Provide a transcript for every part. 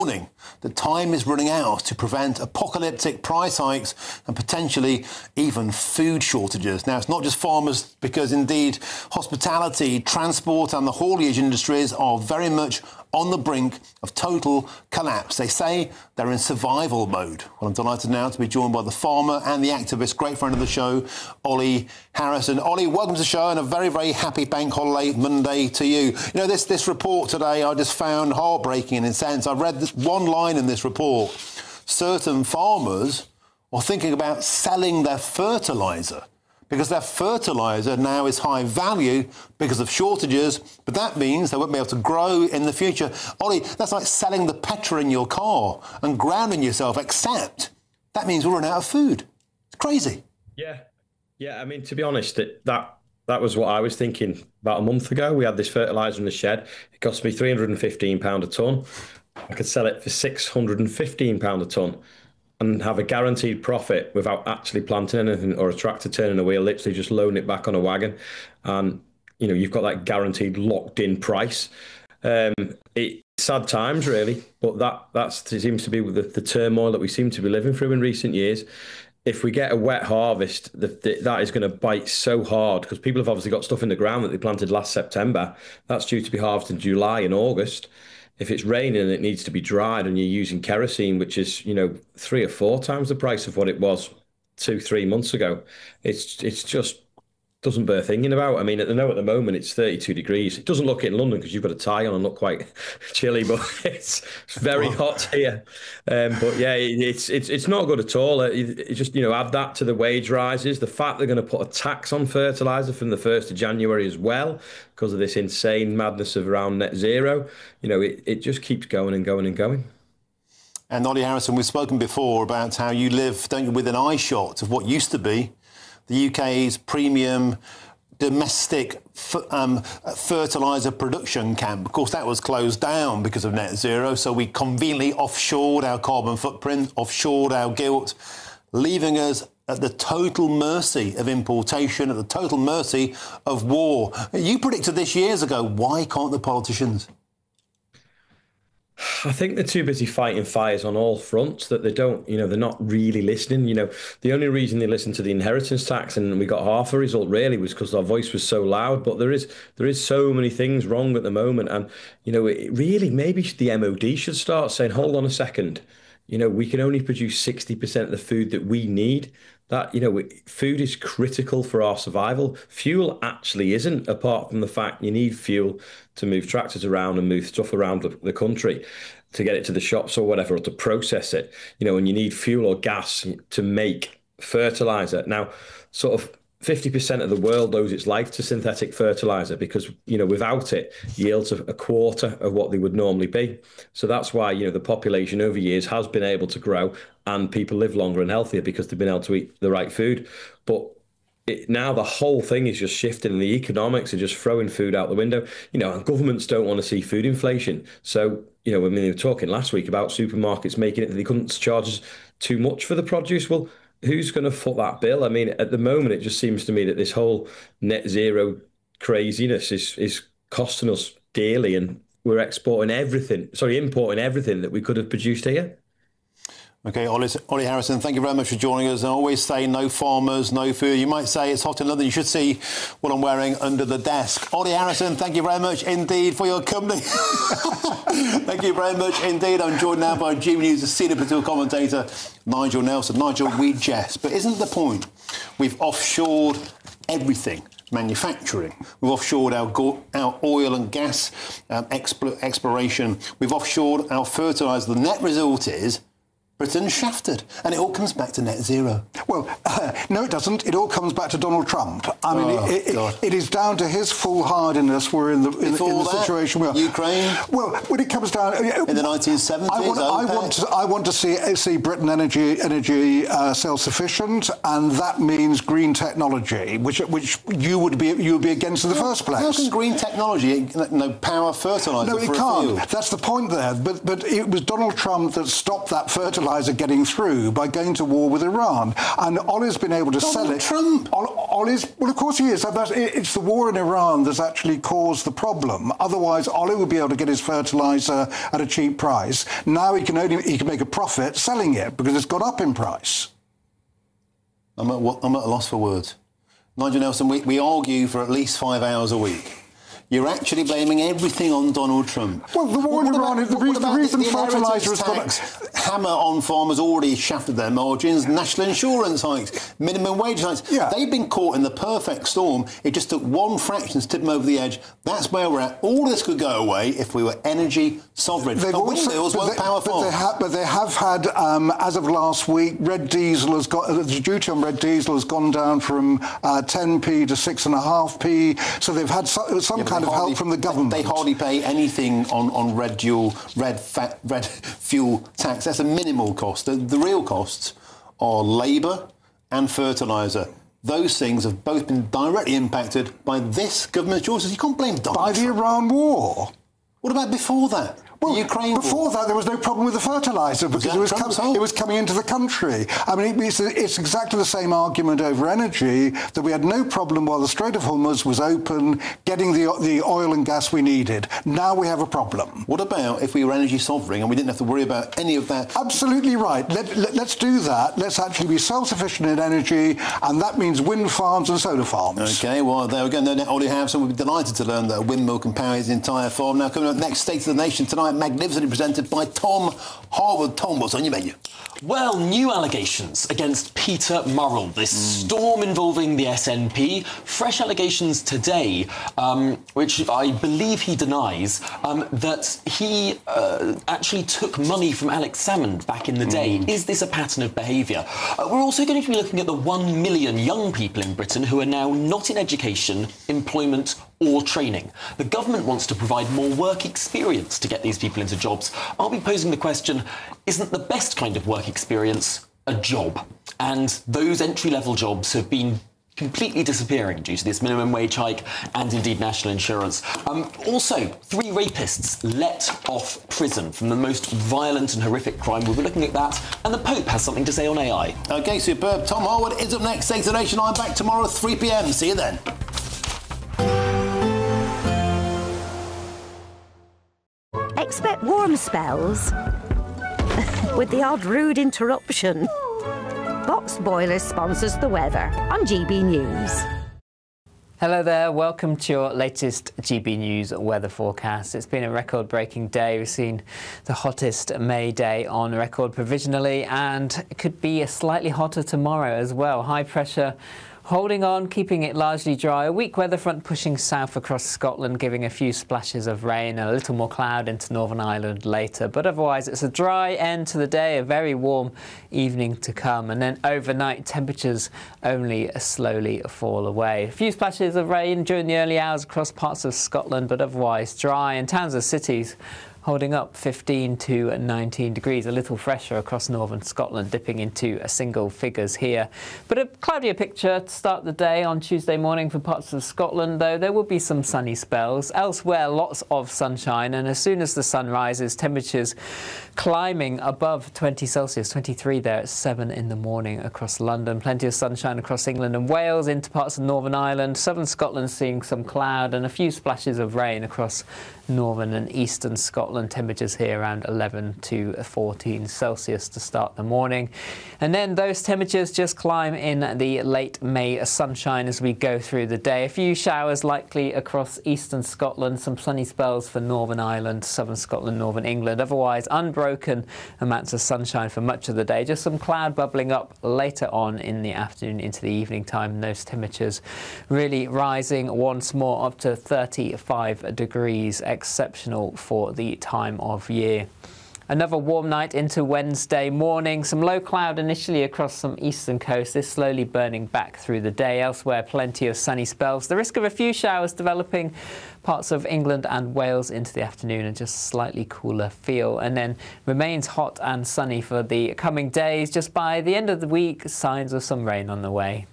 warning that time is running out to prevent apocalyptic price hikes and potentially even food shortages. Now, it's not just farmers, because indeed hospitality, transport and the haulage industries are very much on the brink of total collapse. They say they're in survival mode. Well, I'm delighted now to be joined by the farmer and the activist, great friend of the show, Ollie Harrison. Ollie, welcome to the show and a very, very happy Bank Holiday Monday to you. You know, this report today I just found heartbreaking in a sense. I read this one line in this report. Certain farmers are thinking about selling their fertiliser because their fertiliser now is high value because of shortages, but that means they won't be able to grow in the future. Ollie, that's like selling the petrol in your car and grounding yourself, except that means we're running out of food. It's crazy. Yeah. I mean, to be honest, that was what I was thinking about a month ago. We had this fertiliser in the shed. It cost me £315 a tonne. I could sell it for £615 a tonne and have a guaranteed profit without actually planting anything or a tractor turning a wheel, literally just loading it back on a wagon. And, you know, you've got that guaranteed locked in price. It's sad times, really, but that seems to be the turmoil that we seem to be living through in recent years. If we get a wet harvest, that is going to bite so hard, because people have obviously got stuff in the ground that they planted last September. That's due to be harvested in July and August. If it's raining and it needs to be dried and you're using kerosene, which is, 3 or 4 times the price of what it was 2-3 months ago, it's just doesn't bear thinking about. I mean, at the moment it's 32 degrees. It doesn't look it in London because you've got a tie on and look quite chilly, but it's very hot here. But yeah, it's not good at all. It just, add that to the wage rises, the fact they're going to put a tax on fertiliser from the 1st of January as well, because of this insane madness of around net zero. It just keeps going and going and going. And Ollie Harrison, we've spoken before about how you live, don't you, within eye shot of what used to be the UK's premium domestic fertiliser production camp. Of course, that was closed down because of net zero, so we conveniently offshored our carbon footprint, offshored our guilt, leaving us at the total mercy of importation, at the total mercy of war. You predicted this years ago. Why can't the politicians? I think they're too busy fighting fires on all fronts that they don't, they're not really listening. The only reason they listened to the inheritance tax and we got half a result really was because our voice was so loud. But there is so many things wrong at the moment. And, it really, maybe the MOD should start saying, hold on a second, we can only produce 60% of the food that we need. That, food is critical for our survival. Fuel actually isn't, apart from the fact you need fuel to move tractors around and move stuff around the country to get it to the shops or whatever, or to process it, and you need fuel or gas to make fertilizer. Now, sort of 50% of the world owes its life to synthetic fertilizer because, without it, yields a quarter of what they would normally be. So that's why, the population over years has been able to grow and people live longer and healthier because they've been able to eat the right food. But now the whole thing is just shifting and the economics are just throwing food out the window. And governments don't want to see food inflation. So, they were talking last week about supermarkets making it that they couldn't charge us too much for the produce. Well, who's going to foot that bill? I mean, at the moment, it just seems to me that this whole net zero craziness is costing us dearly, and we're importing everything that we could have produced here. OK, Ollie Harrison, thank you very much for joining us. I always say no farmers, no food. You might say it's hot in London. You should see what I'm wearing under the desk. Ollie Harrison, thank you very much indeed for your company. Thank you very much indeed. I'm joined now by GB News' senior political commentator, Nigel Nelson. Nigel, we jest, but isn't the point we've offshored everything? Manufacturing. We've offshored our oil and gas exploration. We've offshored our fertiliser. The net result is Britain's shafted, and it all comes back to net zero. Well, no, it doesn't. It all comes back to Donald Trump. I mean, it is down to his foolhardiness. We're in the situation we are. Ukraine. Well, when it comes down in the 1970s, I want to see Britain energy self-sufficient, and that means green technology, which you would be against in the first place. How can green technology power fertiliser? No, it can't. That's the point there. But it was Donald Trump that stopped that fertiliser fertiliser getting through by going to war with Iran. And Ollie's been able to sell it. Trump. Ollie's, well, of course he is. It's the war in Iran that's actually caused the problem. Otherwise, Ollie would be able to get his fertiliser at a cheap price. Now he can make a profit selling it because it's gone up in price. I'm at a loss for words. Nigel Nelson, we argue for at least 5 hours a week. You're actually blaming everything on Donald Trump. Well, the war in Iran, the reason fertiliser has gone up. Hammer on farmers already shafted their margins, national insurance hikes, minimum wage hikes. Yeah. They've been caught in the perfect storm. It just took one fraction to tip them over the edge. That's where we're at. All this could go away if we were energy sovereign. Windmills won't power farms. But they have had, as of last week, red diesel has got the duty on red diesel has gone down from 10p to 6.5p. So they've had some kind of help from the government. They hardly pay anything on red fuel tax. That's a minimal cost. The real costs are labour and fertiliser. Those things have both been directly impacted by this government's choices. You can't blame Donald Trump. By the Iran war. What about before that? Well, Ukraine before that, there was no problem with the fertiliser because it was coming into the country. I mean, it's exactly the same argument over energy, that we had no problem while the Strait of Hormuz was open getting the oil and gas we needed. Now we have a problem. What about if we were energy sovereign and we didn't have to worry about any of that? Absolutely right. Let's do that. Let's actually be self-sufficient in energy, and that means wind farms and solar farms. OK, well, there we go. No, Ollie Harrison, we'll be delighted to learn that a windmill can power his entire farm. Now, coming up next, State of the Nation tonight, magnificently presented by Tom Harwood. Tom, what's on your menu? Well, new allegations against Peter Murrell. This storm involving the SNP. Fresh allegations today, which I believe he denies, that he actually took money from Alex Salmond back in the day. Is this a pattern of behaviour? We're also going to be looking at the 1 million young people in Britain who are now not in education, employment or training. The government wants to provide more work experience to get these people into jobs. I'll be posing the question, isn't the best kind of work experience a job? And those entry-level jobs have been completely disappearing due to this minimum wage hike and indeed national insurance. Also, 3 rapists let off prison from the most violent and horrific crime. We'll be looking at that. And the Pope has something to say on AI. OK, superb. Tom Harwood is up next. State of the Nation. I'm back tomorrow at 3 p.m. See you then. Expect warm spells with the odd rude interruption. Box Boilers sponsors the weather on GB News. Hello there, welcome to your latest GB News weather forecast. It's been a record-breaking day. We've seen the hottest May day on record provisionally, and it could be a slightly hotter tomorrow as well. High pressure holding on, keeping it largely dry. A weak weather front pushing south across Scotland, giving a few splashes of rain and a little more cloud into Northern Ireland later. But otherwise, it's a dry end to the day, a very warm evening to come. And then overnight, temperatures only slowly fall away. A few splashes of rain during the early hours across parts of Scotland, but otherwise dry. And towns and cities holding up 15 to 19 degrees, a little fresher across northern Scotland, dipping into single figures here. But a cloudier picture to start the day on Tuesday morning for parts of Scotland, though there will be some sunny spells. Elsewhere, lots of sunshine, and as soon as the sun rises, temperatures climbing above 20 Celsius, 23 there at 7 in the morning across London. Plenty of sunshine across England and Wales, into parts of Northern Ireland. Southern Scotland seeing some cloud and a few splashes of rain across northern and eastern Scotland. Temperatures here around 11 to 14 Celsius to start the morning. And then those temperatures just climb in the late May sunshine as we go through the day. A few showers likely across eastern Scotland, some sunny spells for Northern Ireland, southern Scotland, northern England. Otherwise, unbroken amounts of sunshine for much of the day. Just some cloud bubbling up later on in the afternoon into the evening time. And those temperatures really rising once more up to 35 degrees, exceptional for the time of year. Another warm night into Wednesday morning. Some low cloud initially across some eastern coast. This slowly burning back through the day. Elsewhere, plenty of sunny spells. The risk of a few showers developing parts of England and Wales into the afternoon, and just slightly cooler feel. And then remains hot and sunny for the coming days. Just by the end of the week, signs of some rain on the way.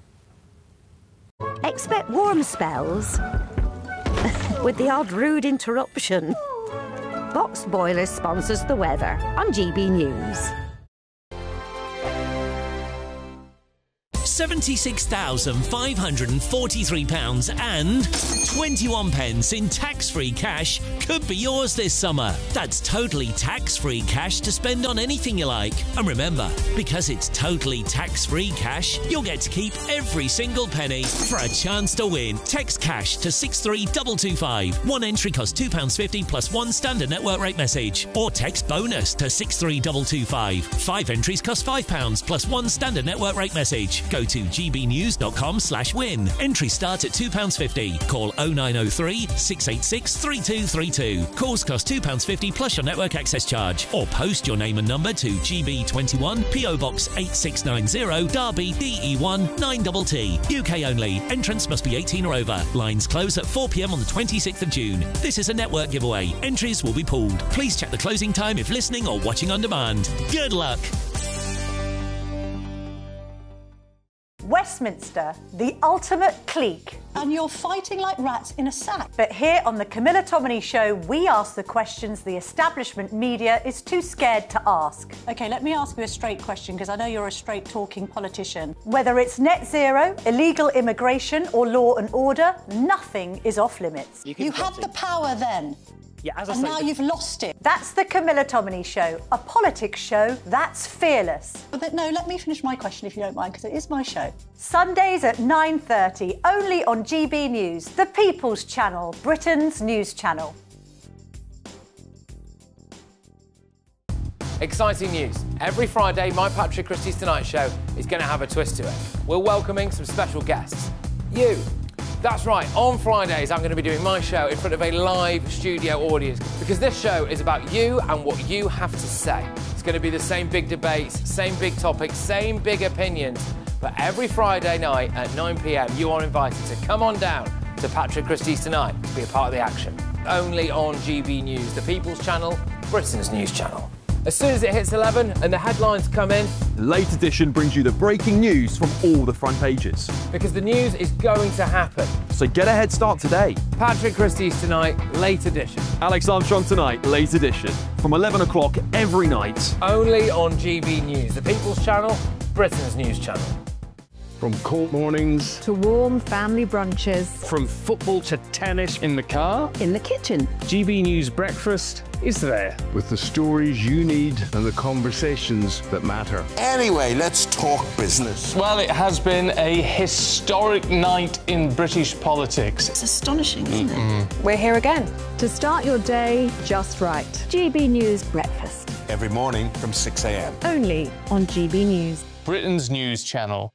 Expect warm spells with the odd rude interruption. Box Boilers sponsors the weather on GB News. £76,543 and 21 pence in tax-free cash could be yours this summer. That's totally tax-free cash to spend on anything you like. And remember, because it's totally tax-free cash, you'll get to keep every single penny. For a chance to win, text cash to 63225. One entry costs £2.50 plus one standard network rate message. Or text bonus to 63225. 5 entries cost £5 plus one standard network rate message. Go to gbnews.com/win. Entries start at £2.50. Call 0903 686 3232. Calls cost £2.50 plus your network access charge. Or post your name and number to GB21 PO Box 8690 Derby DE1 9TT. UK only. Entrance must be 18 or over. Lines close at 4 p.m. on the 26th of June. This is a network giveaway. Entries will be pooled. Please check the closing time if listening or watching on demand. Good luck. Westminster, the ultimate clique. And you're fighting like rats in a sack. But here on the Camilla Tominey Show, we ask the questions the establishment media is too scared to ask. OK, let me ask you a straight question, because I know you're a straight-talking politician. Whether it's net zero, illegal immigration or law and order, nothing is off limits. You had the power then. Yeah, as I and say, now you've lost it. That's the Camilla Tominey Show, a politics show that's fearless. But no, let me finish my question if you don't mind, because it is my show. Sundays at 9:30, only on GB News, the People's Channel, Britain's news channel. Exciting news. Every Friday, my Patrick Christie's Tonight Show is going to have a twist to it. We're welcoming some special guests. You. That's right, on Fridays I'm going to be doing my show in front of a live studio audience, because this show is about you and what you have to say. It's going to be the same big debates, same big topics, same big opinions, but every Friday night at 9 p.m. you are invited to come on down to Patrick Christie's Tonight to be a part of the action. Only on GB News, the People's Channel, Britain's news channel. As soon as it hits 11 and the headlines come in, Late Edition brings you the breaking news from all the front pages. Because the news is going to happen. So get a head start today. Patrick Christie's Tonight, Late Edition. Alex Armstrong Tonight, Late Edition. From 11 o'clock every night. Only on GB News, the People's Channel, Britain's news channel. From cold mornings to warm family brunches. From football to tennis in the car. In the kitchen. GB News Breakfast is there. With the stories you need and the conversations that matter. Anyway, let's talk business. Well, it has been a historic night in British politics. It's astonishing, isn't it? We're here again. To start your day just right. GB News Breakfast. Every morning from 6 a.m. Only on GB News. Britain's news channel.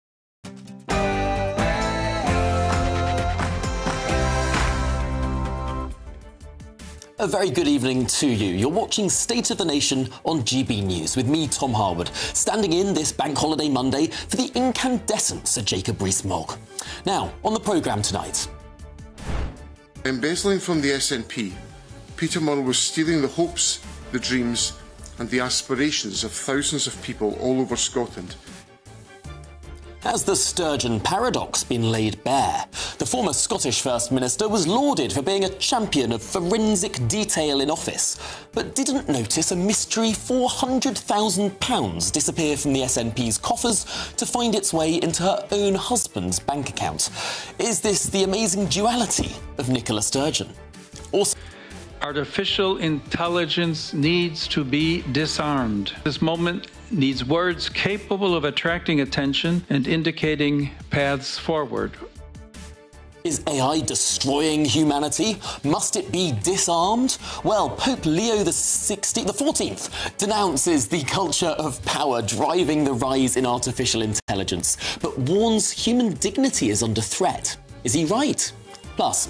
A very good evening to you. You're watching State of the Nation on GB News with me, Tom Harwood, standing in this Bank Holiday Monday for the incandescent Sir Jacob Rees-Mogg. Now, on the programme tonight. Embezzling from the SNP, Peter Murrell was stealing the hopes, the dreams and the aspirations of thousands of people all over Scotland. Has the Sturgeon paradox been laid bare? The former Scottish First Minister was lauded for being a champion of forensic detail in office, but didn't notice a mystery £400,000 disappear from the SNP's coffers to find its way into her own husband's bank account. Is this the amazing duality of Nicola Sturgeon? Also, artificial intelligence needs to be disarmed. This moment needs words capable of attracting attention and indicating paths forward. Is AI destroying humanity? Must it be disarmed? Well, Pope Leo the 14th denounces the culture of power driving the rise in artificial intelligence, but warns human dignity is under threat. Is he right? Plus,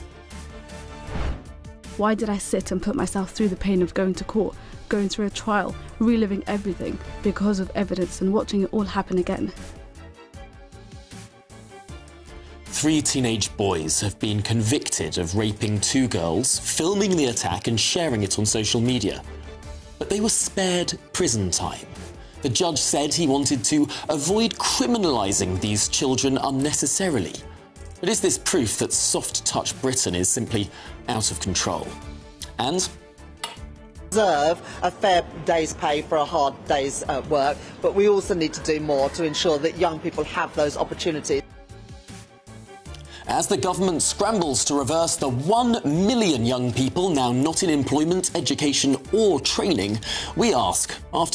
why did I sit and put myself through the pain of going to court, going through a trial, reliving everything because of evidence and watching it all happen again? 3 teenage boys have been convicted of raping 2 girls, filming the attack and sharing it on social media. But they were spared prison time. The judge said he wanted to avoid criminalising these children unnecessarily. But is this proof that soft-touch Britain is simply out of control? And deserve a fair day's pay for a hard day's work, but we also need to do more to ensure that young people have those opportunities. As the government scrambles to reverse the 1 million young people now not in employment, education or training, we ask, after